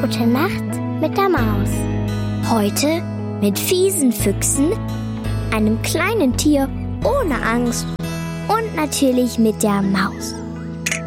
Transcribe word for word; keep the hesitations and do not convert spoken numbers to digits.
Gute Nacht mit der Maus. Heute mit fiesen Füchsen, einem kleinen Tier ohne Angst und natürlich mit der Maus.